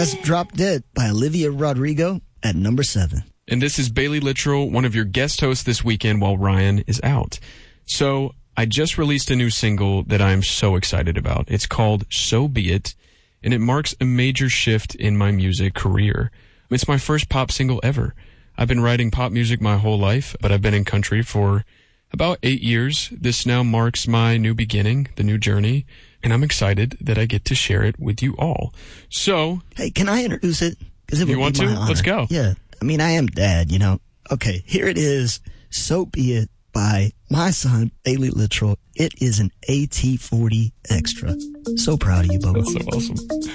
That's Drop Dead by Olivia Rodrigo at number 7. And this is Bailey Littrell, one of your guest hosts this weekend while Ryan is out. So I just released a new single that I'm so excited about. It's called So Be It, and it marks a major shift in my music career. It's my first pop single ever. I've been writing pop music my whole life, but I've been in country for about 8 years. This now marks my new beginning, the new journey, and I'm excited that I get to share it with you all. So, hey, can I introduce it? You want to? Let's go. Yeah. I mean, I am dad, you know. Okay, here it is. So Be It by my son, Bailey Littrell. It is an AT40 extra. So proud of you, Bubba. That's so awesome.